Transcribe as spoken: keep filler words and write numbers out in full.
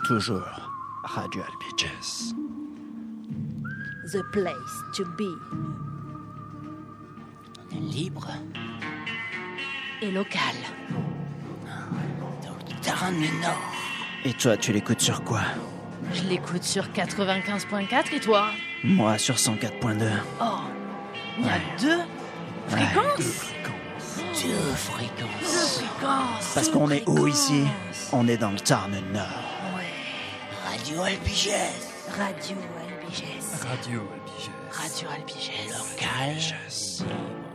Toujours Radio Albiges. The place to be. Libre Et local. dans le Tarn du Nord. Et toi, tu l'écoutes sur quoi? Je l'écoute sur quatre-vingt-quinze virgule quatre et toi? Moi, sur cent quatre virgule deux. Oh, il y a Ouais. deux fréquences? Deux Deux fréquences. fréquences. Parce deux qu'on est où fréquences. ici? On est dans le Tarn Nord. Ouais. Radio Albiges. Radio Albiges. Radio Albiges. Radio Albiges. Local. Libre.